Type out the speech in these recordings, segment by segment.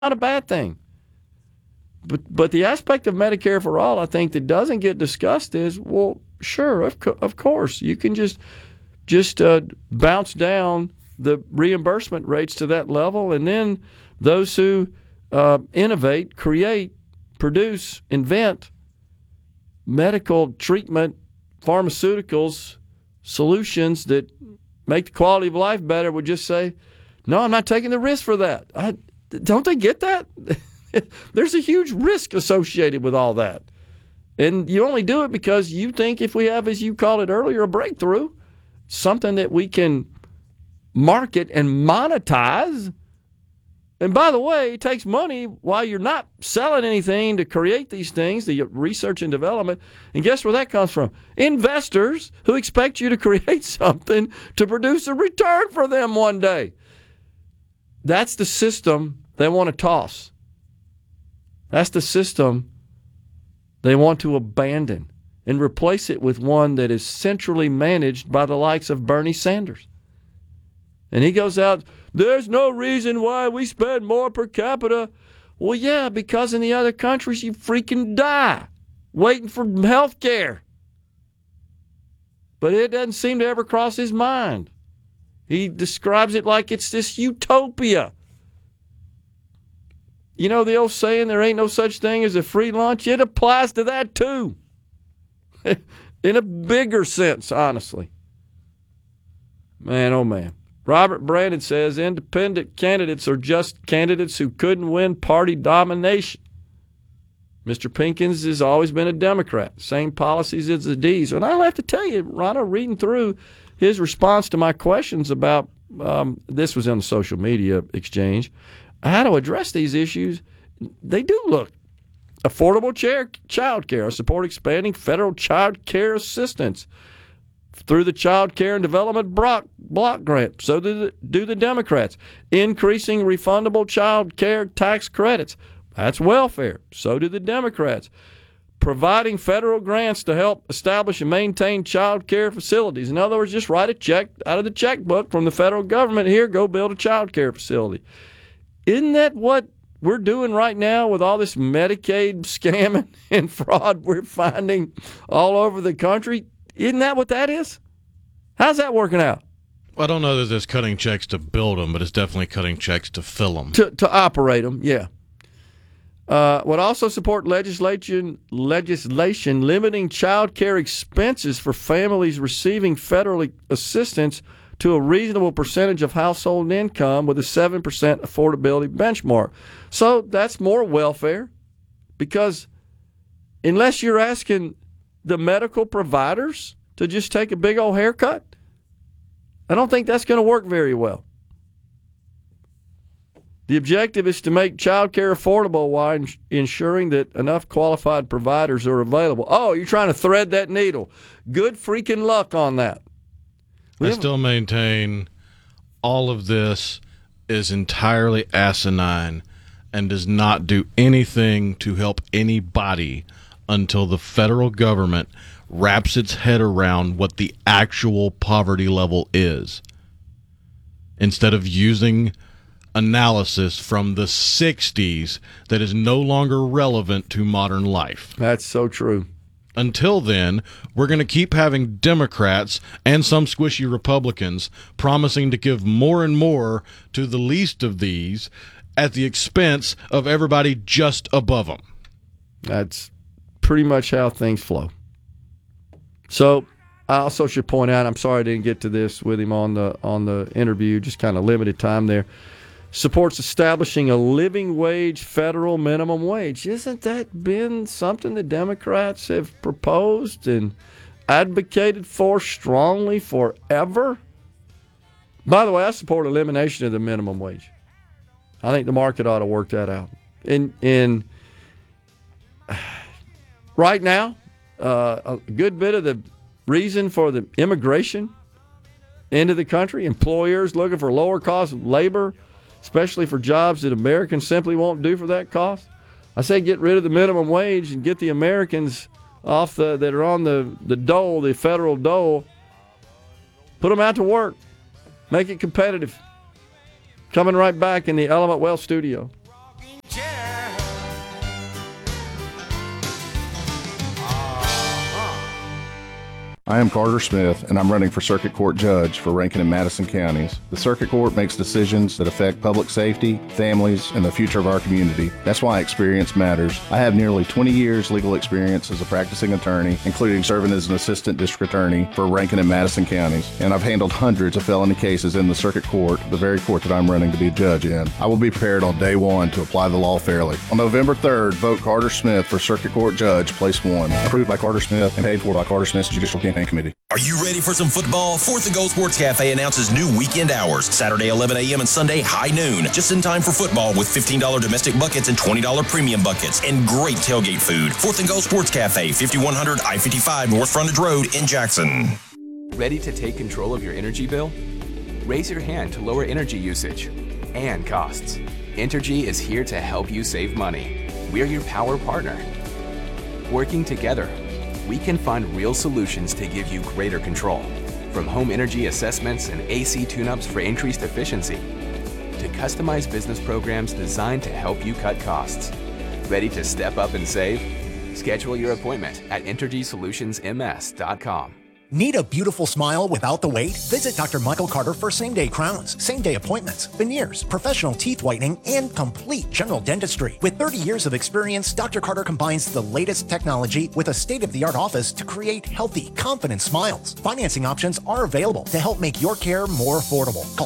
a bad thing. But the aspect of Medicare for all, I think, that doesn't get discussed is, well, sure, of course, you can just bounce down the reimbursement rates to that level, and then those who innovate, create, produce, invent medical treatment, pharmaceuticals, solutions that make the quality of life better would just say, no, I'm not taking the risk for that. Don't they get that? There's a huge risk associated with all that. And you only do it because you think if we have, as you called it earlier, a breakthrough, something that we can market and monetize. And by the way, it takes money while you're not selling anything to create these things, the research and development. And guess where that comes from? Investors who expect you to create something to produce a return for them one day. That's the system they want to toss. That's the system they want to abandon and replace it with one that is centrally managed by the likes of Bernie Sanders. And he goes out, there's no reason why we spend more per capita. Well, yeah, because in the other countries you freaking die waiting for health care. But it doesn't seem to ever cross his mind. He describes it like it's this utopia. You know the old saying, there ain't no such thing as a free lunch? It applies to that too. In a bigger sense, honestly. Man, oh man. Robert Brandon says independent candidates are just candidates who couldn't win party domination. Mr. Pinkins has always been a Democrat. Same policies as the D's. And I'll have to tell you, Rhino, reading through his response to my questions about, this was on the social media exchange, how to address these issues, they do look. Affordable child care. I support expanding federal child care assistance through the Child Care and Development Block Grant. So do the Democrats. Increasing refundable child care tax credits. That's welfare. So do the Democrats. Providing federal grants to help establish and maintain child care facilities. In other words, just write a check out of the checkbook from the federal government. Here, go build a child care facility. Isn't that what we're doing right now with all this Medicaid scamming and fraud we're finding all over the country? Isn't that what that is? How's that working out? Well, I don't know that there's cutting checks to build them, but it's definitely cutting checks to fill them. To operate them, yeah. Would also support legislation limiting child care expenses for families receiving federal assistance to a reasonable percentage of household income with a 7% affordability benchmark. So that's more welfare, because unless you're asking the medical providers to just take a big old haircut, I don't think that's going to work very well. The objective is to make child care affordable while ensuring that enough qualified providers are available. Oh, you're trying to thread that needle. Good freaking luck on that. I still maintain all of this is entirely asinine and does not do anything to help anybody until the federal government wraps its head around what the actual poverty level is, instead of using analysis from the 60s that is no longer relevant to modern life. That's so true. Until then, we're going to keep having Democrats and some squishy Republicans promising to give more and more to the least of these at the expense of everybody just above them. That's pretty much how things flow. So I also should point out, I'm sorry I didn't get to this with him on the interview, just kind of limited time there. Supports establishing a living wage federal minimum wage. Isn't that been something the Democrats have proposed and advocated for strongly forever? By the way, I support elimination of the minimum wage. I think the market ought to work that out. In right now, a good bit of the reason for the immigration into the country, employers looking for lower cost labor, especially for jobs that Americans simply won't do for that cost. I say get rid of the minimum wage and get the Americans off that are on the dole, the federal dole. Put them out to work. Make it competitive. Coming right back in the Element Wealth studio. I am Carter Smith, and I'm running for Circuit Court Judge for Rankin and Madison counties. The Circuit Court makes decisions that affect public safety, families, and the future of our community. That's why experience matters. I have nearly 20 years legal experience as a practicing attorney, including serving as an assistant district attorney for Rankin and Madison counties, and I've handled hundreds of felony cases in the Circuit Court, the very court that I'm running to be a judge in. I will be prepared on day one to apply the law fairly. On November 3rd, vote Carter Smith for Circuit Court Judge, Place 1. Approved by Carter Smith and paid for by Carter Smith's Judicial Campaign Committee. Are you ready for some football? Fourth and Goal Sports Cafe announces new weekend hours. Saturday 11 a.m. and Sunday high noon. Just in time for football with $15 domestic buckets and $20 premium buckets and great tailgate food. Fourth and Goal Sports Cafe, 5100 I-55 North Frontage Road in Jackson. Ready to take control of your energy bill? Raise your hand to lower energy usage and costs. Entergy is here to help you save money. We're your power partner. Working together, we can find real solutions to give you greater control. From home energy assessments and AC tune-ups for increased efficiency, to customized business programs designed to help you cut costs. Ready to step up and save? Schedule your appointment at EnergySolutionsMS.com. Need a beautiful smile without the wait? Visit Dr. Michael Carter for same-day crowns, same-day appointments, veneers, professional teeth whitening, and complete general dentistry. With 30 years of experience, Dr. Carter combines the latest technology with a state-of-the-art office to create healthy, confident smiles. Financing options are available to help make your care more affordable. Call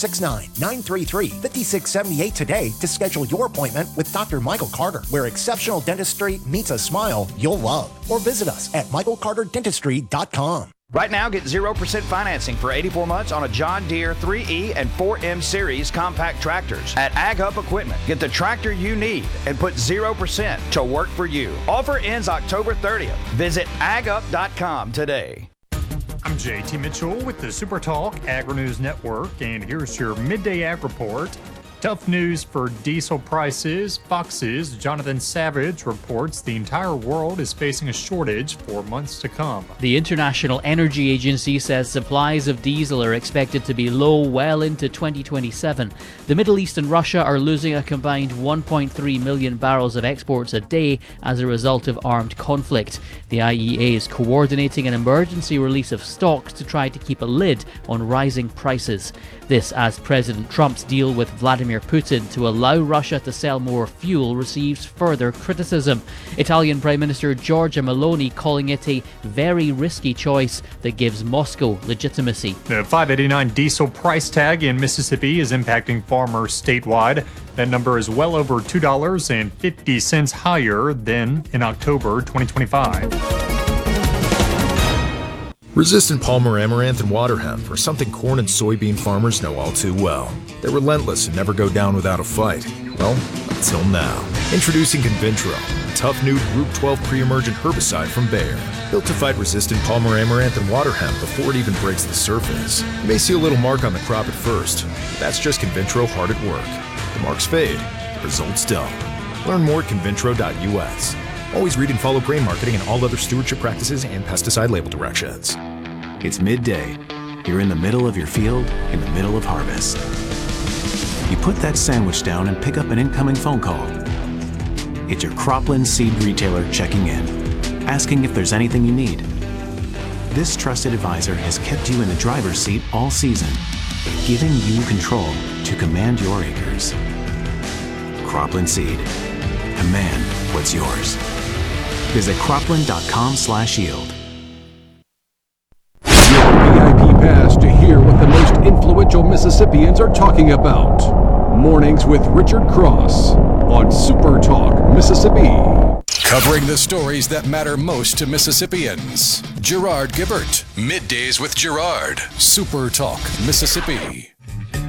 769-933-5678 today to schedule your appointment with Dr. Michael Carter, where exceptional dentistry meets a smile you'll love. Or visit us at michaelcarterdentistry.com. Right now, get 0% financing for 84 months on a John Deere 3E and 4M Series compact tractors. At Ag Hub Equipment, get the tractor you need and put 0% to work for you. Offer ends October 30th. Visit agup.com today. I'm JT Mitchell with the Super Talk Agri-News Network, and here's your Midday Ag Report. Tough news for diesel prices. Fox's Jonathan Savage reports the entire world is facing a shortage for months to come. The International Energy Agency says supplies of diesel are expected to be low well into 2027. The Middle East and Russia are losing a combined 1.3 million barrels of exports a day as a result of armed conflict. The IEA is coordinating an emergency release of stocks to try to keep a lid on rising prices. This as President Trump's deal with Vladimir Putin to allow Russia to sell more fuel receives further criticism. Italian Prime Minister Giorgia Meloni calling it a very risky choice that gives Moscow legitimacy. The $5.89 diesel price tag in Mississippi is impacting farmers statewide. That number is well over $2.50 higher than in October 2025. Resistant Palmer Amaranth and water hemp are something corn and soybean farmers know all too well. They're relentless and never go down without a fight. Well, until now. Introducing Convintro, a tough new Group 12 pre-emergent herbicide from Bayer. Built to fight resistant Palmer Amaranth and water hemp before it even breaks the surface. You may see a little mark on the crop at first, but that's just Convintro hard at work. The marks fade, the results don't. Learn more at convintro.us. Always read and follow grain marketing and all other stewardship practices and pesticide label directions. It's midday. You're in the middle of your field, in the middle of harvest. You put that sandwich down and pick up an incoming phone call. It's your Cropland seed retailer checking in, asking if there's anything you need. This trusted advisor has kept you in the driver's seat all season, giving you control to command your acres. Cropland Seed. Command what's yours. Visit cropland.com/yield. Your VIP pass to hear what the most influential Mississippians are talking about. Mornings with Richard Cross on Super Talk Mississippi. Covering the stories that matter most to Mississippians. Gerard Gibbert. Middays with Gerard. Super Talk Mississippi.